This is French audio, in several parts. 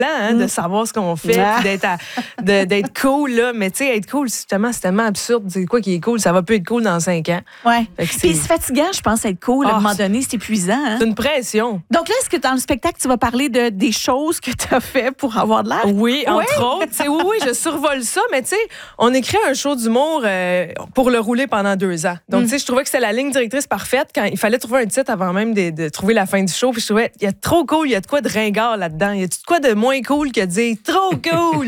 de savoir ce qu'on fait, puis d'être cool, là. Mais tu sais, être cool, c'est tellement absurde. C'est quoi qui est cool? Ça va plus être cool dans 5 ans. Ouais. Puis c'est fatigant, je pense, être cool. À un moment donné, c'est épuisant. Hein? C'est une pression. Donc là, est-ce que dans le spectacle, tu vas parler des choses que tu as fait pour avoir de l'air? Oui, entre autres. Oui, je survole ça, mais tu sais, on écrit un show d'humour pour le rouler pendant 2 ans. Donc, tu sais, je trouvais que c'était la ligne directrice parfaite quand il fallait trouver un titre avant même de trouver la fin du show. Puis je trouvais, il y a trop cool, il y a de quoi de ringard là-dedans. Il y a de quoi de moins cool que de dire trop cool.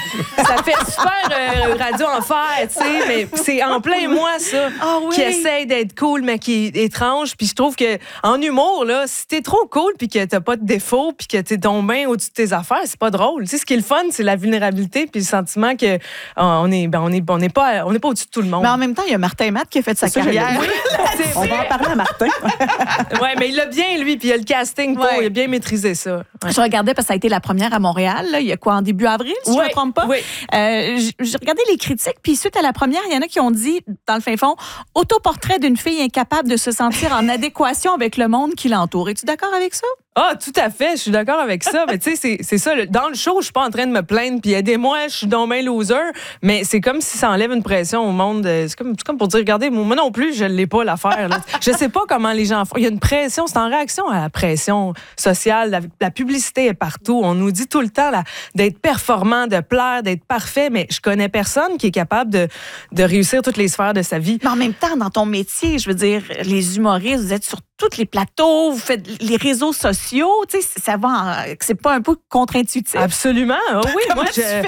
Ça fait super radio enfer, tu sais, mais c'est en plein moi, ça, qui essaye d'être cool, mais qui est étrange. Puis je trouve que en humour, là, si t'es trop cool puis que t'as pas de défauts puis que t'es ton main au-dessus de tes affaires, c'est pas drôle. Tu sais, ce qui est le fun, c'est la vulnérabilité puis le sentiment que on n'est pas au-dessus de tout le monde. Mais en même temps, il y a Martin Matt qui a fait sa carrière. Oui, on va en parler à Martin. Oui, mais il l'a bien, lui, puis il a le casting pour, il a bien maîtrisé ça. Ouais. Je regardais parce que ça a été la première à Montréal, là, il y a quoi, en début avril, si je ne me trompe pas? Oui. J'ai regardé les critiques, puis suite à la première, il y en a qui ont dit, dans le fin fond, autoportrait d'une fille incapable de se sentir en adéquation avec le monde qui l'entoure. Es-tu d'accord avec ça? Ah, tout à fait, je suis d'accord avec ça. Mais tu sais, c'est ça. Dans le show, je suis pas en train de me plaindre, puis aidez-moi, je suis donc bien loser. Mais c'est comme si ça enlève une pression au monde. C'est comme pour dire, regardez, moi non plus, je l'ai pas l'affaire. Là. Je sais pas comment les gens font. Il y a une pression, c'est en réaction à la pression sociale. La publicité est partout. On nous dit tout le temps là, d'être performant, de plaire, d'être parfait. Mais je connais personne qui est capable de réussir toutes les sphères de sa vie. Mais en même temps, dans ton métier, je veux dire, les humoristes, vous êtes sur tous les plateaux, vous faites les réseaux sociaux, tu sais, ça va, c'est pas un peu contre-intuitif? Absolument. Oh oui, moi,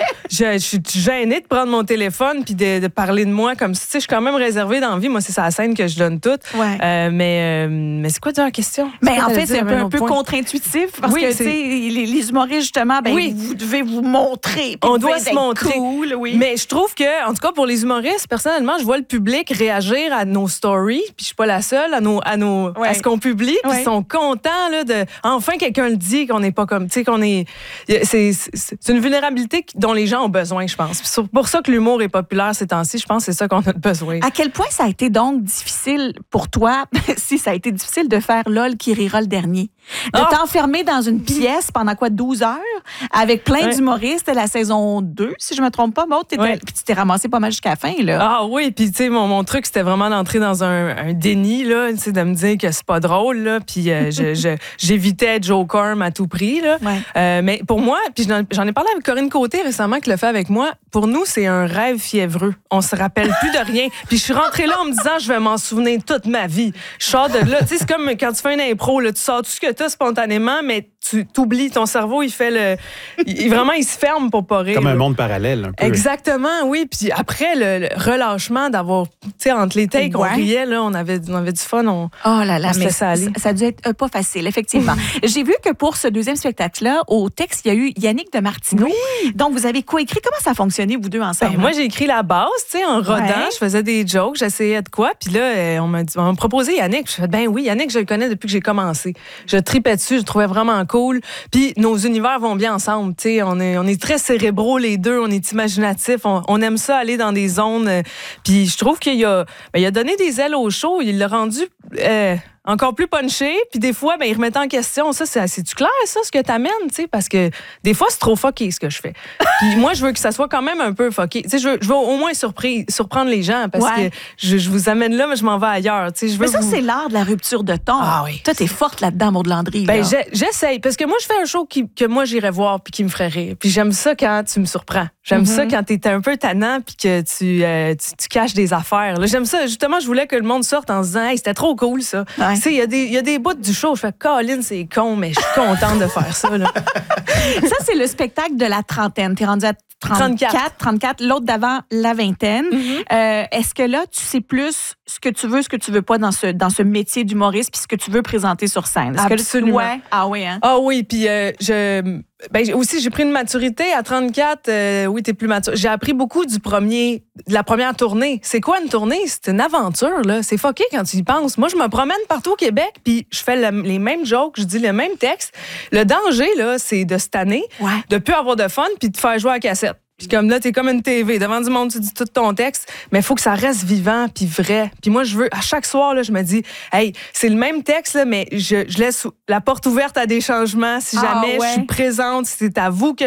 je suis gênée de prendre mon téléphone puis de parler de moi comme si, tu sais, je suis quand même réservée dans la vie. Moi, c'est la scène que je donne toute. Ouais. Mais c'est quoi déjà la question? Ben, en fait, c'est un peu contre-intuitif parce que, tu sais, les humoristes, justement, ben, vous devez vous montrer. On doit se montrer. Cool, oui. Mais je trouve que, en tout cas, pour les humoristes, personnellement, je vois le public réagir à nos stories, puis je suis pas la seule, à ce qu'on publie, puis ils sont contents là, de enfin quelqu'un le dit qu'on n'est pas comme, tu sais, qu'on est. C'est une vulnérabilité dont les gens ont besoin, je pense. C'est pour ça que l'humour est populaire ces temps-ci. Je pense que c'est ça qu'on a besoin. À quel point ça a été donc difficile pour toi, si ça a été difficile de faire LOL qui rira le dernier, de t'enfermer dans une pièce pendant 12 heures avec plein d'humoristes, la saison 2, si je me trompe pas, Maud, puis tu t'es ramassé pas mal jusqu'à la fin là. Ah oui, puis tu sais mon truc c'était vraiment d'entrer dans un déni là, tu sais, de me dire que c'est pas drôle là, puis j'évitais Joe Corm à tout prix là. Mais pour moi, puis j'en ai parlé avec Corinne Côté récemment qui l'a fait avec moi. Pour nous, c'est un rêve fiévreux. On se rappelle plus de rien. Puis je suis rentrée là en me disant je vais m'en souvenir toute ma vie. Je sors de là, tu sais, c'est comme quand tu fais une impro là, tu sors tout ce que tu as spontanément, mais tu t'oublies, ton cerveau, il fait vraiment, il se ferme pour pas rire. Comme un monde parallèle, un peu. Exactement, oui. Puis après, le relâchement d'avoir, tu sais, entre les takes, on riait, là, on avait du fun. Oh là là, mais ça a dû être pas facile, effectivement. J'ai vu que pour ce deuxième spectacle-là, au texte, il y a eu Yannick de Martineau. Oui. Donc, vous avez coécrit. Comment ça a fonctionné, vous deux, ensemble? Ben, moi, j'ai écrit la base, tu sais, en rodant. Je faisais des jokes, j'essayais de quoi. Puis là, on m'a proposé Yannick. Je fais, ben oui, Yannick, je le connais depuis que j'ai commencé. Je tripais dessus, je le trouvais vraiment cool. Puis nos univers vont bien ensemble, tu sais, on est très cérébraux les deux, on est imaginatifs, on aime ça aller dans des zones. Puis je trouve qu'il a donné des ailes au show, il l'a rendu encore plus punché, puis des fois, il remettait en question. Ça, c'est-tu clair, ça, ce que t'amènes, tu sais? Parce que des fois, c'est trop fucké, ce que je fais. Puis moi, je veux que ça soit quand même un peu fucké. Tu sais, je veux au moins surprendre les gens, parce que je vous amène là, mais je m'en vais ailleurs, tu sais. Mais ça, c'est l'art de la rupture de ton. Ah oui. Toi, t'es forte là-dedans, Maud Landry. Ben, j'essaye, parce que moi, je fais un show que moi, j'irais voir, puis qui me ferait rire. Puis j'aime ça quand tu me surprends. J'aime ça quand t'es un peu tannant, puis que tu caches des affaires. Là, j'aime ça. Justement, je voulais que le monde sorte en se disant, hey, c'était trop cool, ça. Ouais. Tu sais, il y a des bouts du show, je fais, Colin, c'est con, mais je suis contente de faire ça, là. Ça, c'est le spectacle de la trentaine. T'es rendu à 34, l'autre d'avant, la vingtaine. Est-ce que là, tu sais plus ce que tu veux pas dans ce métier d'humoriste, puis ce que tu veux présenter sur scène? Est-ce Absolument. Que Ah oui, hein? Ah oui, puis aussi, j'ai pris une maturité à 34. Oui, t'es plus mature. J'ai appris beaucoup de la première tournée. C'est quoi une tournée? C'est une aventure, là. C'est fucké quand tu y penses. Moi, je me promène partout au Québec, puis je fais les mêmes jokes, je dis le même texte. Le danger, là, c'est de cette année, de plus avoir de fun, puis de faire jouer à la cassette. Puis comme là, t'es comme une TV. Devant du monde, tu dis tout ton texte, mais il faut que ça reste vivant puis vrai. Puis moi, je veux, à chaque soir, là, je me dis, hey, c'est le même texte, là, mais je laisse la porte ouverte à des changements. Si jamais je suis présente, c'est à vous que